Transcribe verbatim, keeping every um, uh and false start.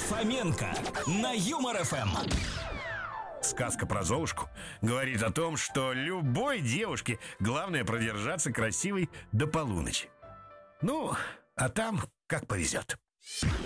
Фоменко на Юмор ФМ. Сказка про Золушку говорит о том, что любой девушке главное продержаться красивой до полуночи. Ну, а там как повезет.